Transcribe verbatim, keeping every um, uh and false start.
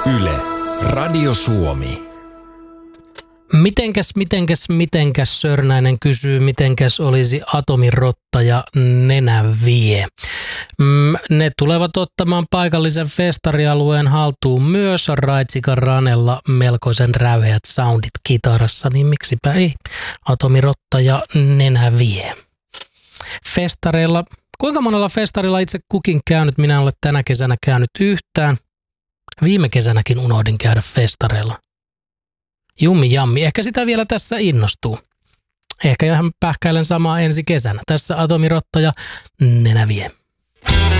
Yle, Radio Suomi. Mitenkäs, mitenkäs, mitenkäs Sörnäinen kysyy, mitenkäs olisi atomirotta ja nenävie. Ne tulevat ottamaan paikallisen festarialueen haltuun myös Raitsikan Ranella melkoisen räveät soundit kitarassa, niin miksipä ei. Atomirotta ja nenävie. Festareilla, kuinka monella festarilla itse kukin käynyt? Minä en ole tänä kesänä käynyt yhtään. Viime kesänäkin unohdin käydä festareilla. Jummi jammi, ehkä sitä vielä tässä innostuu. Ehkä ihan pähkäilen samaa ensi kesänä. Tässä Atomirotta ja nenävie.